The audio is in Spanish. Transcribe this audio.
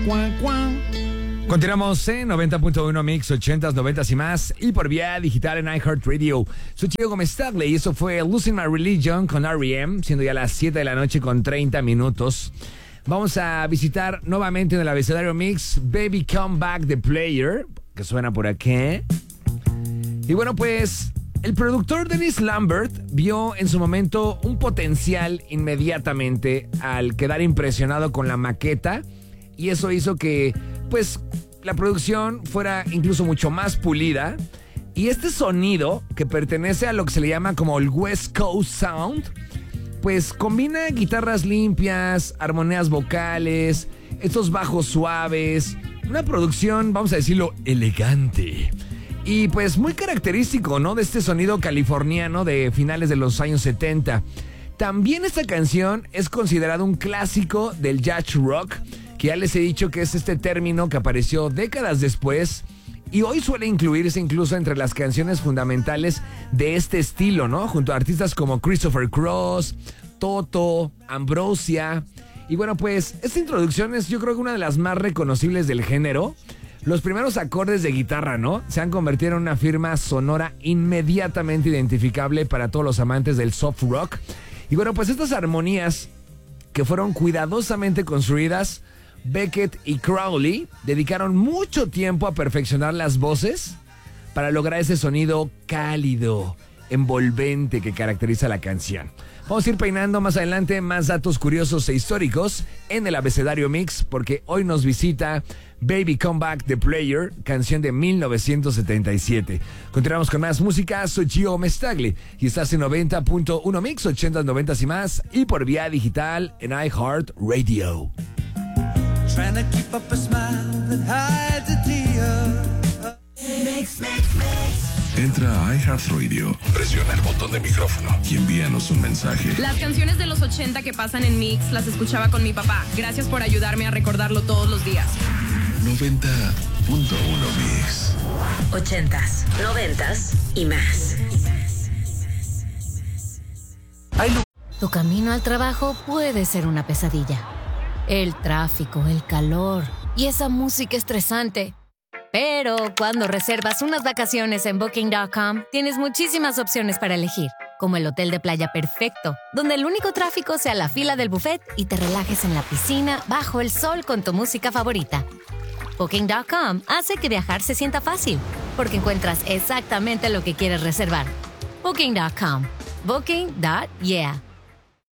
Continuamos en 90.1 Mix, 80s, 90s y más, y por vía digital en iHeartRadio. Soy Chico Gómez Tagle y eso fue Losing My Religion con R.E.M., siendo ya las 7 de la noche con 30 minutos. Vamos a visitar nuevamente en el abecedario Mix Baby Come Back the Player, que suena por aquí. Y bueno, pues el productor Dennis Lambert vio en su momento un potencial inmediatamente al quedar impresionado con la maqueta, y eso hizo que pues la producción fuera incluso mucho más pulida. Y este sonido, que pertenece a lo que se le llama como el West Coast Sound, pues combina guitarras limpias, armonías vocales, estos bajos suaves, una producción, vamos a decirlo, elegante. Y pues muy característico, ¿no?, de este sonido californiano de finales de los años 70. También esta canción es considerada un clásico del yacht rock, que ya les he dicho que es este término que apareció décadas después y hoy suele incluirse incluso entre las canciones fundamentales de este estilo, ¿no? Junto a artistas como Christopher Cross, Toto, Ambrosia. Y bueno, pues esta introducción es, yo creo, que una de las más reconocibles del género. Los primeros acordes de guitarra, ¿no?, se han convertido en una firma sonora inmediatamente identificable para todos los amantes del soft rock. Y bueno, pues estas armonías que fueron cuidadosamente construidas, Beckett y Crowley dedicaron mucho tiempo a perfeccionar las voces para lograr ese sonido cálido, envolvente que caracteriza la canción. Vamos a ir peinando más adelante más datos curiosos e históricos en el abecedario Mix, porque hoy nos visita Baby Come Back the Player, canción de 1977. Continuamos con más música. Soy Gio Mestagli y estás en 90.1 Mix, 80s, 90s y más, y por vía digital en iHeartRadio. Trying to keep up a smile that hides a tear. Mix. Entra a iHeartRadio, presiona el botón de micrófono y envíanos un mensaje. Las canciones de los 80 que pasan en Mix las escuchaba con mi papá. Gracias por ayudarme a recordarlo todos los días. 90.1 Mix. 80s, 90s y más. Tu camino al trabajo puede ser una pesadilla. El tráfico, el calor y esa música estresante. Pero cuando reservas unas vacaciones en Booking.com, tienes muchísimas opciones para elegir, como el hotel de playa perfecto, donde el único tráfico sea la fila del buffet y te relajes en la piscina bajo el sol con tu música favorita. Booking.com hace que viajar se sienta fácil, porque encuentras exactamente lo que quieres reservar. Booking.com. Booking.yeah.